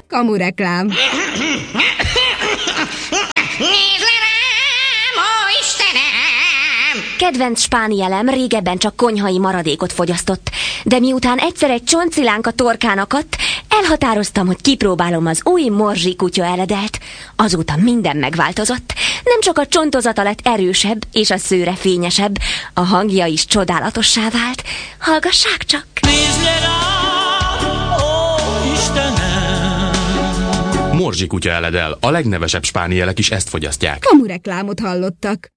Kamureklám. Nézd le rám, ó Istenem! Kedvenc spánielem régebben csak konyhai maradékot fogyasztott, de miután egyszer egy csontszilánk a torkán akadt, elhatároztam, hogy kipróbálom az új morzsi kutya eledelt. Azóta minden megváltozott. Nem csak a csontozata lett erősebb, és a szőre fényesebb, a hangja is csodálatossá vált. Hallgassák csak! Nézd le rám, ó Istenem! Morzsi kutya eledel, a legnevesebb spánielek is ezt fogyasztják. Kamureklámot hallottak.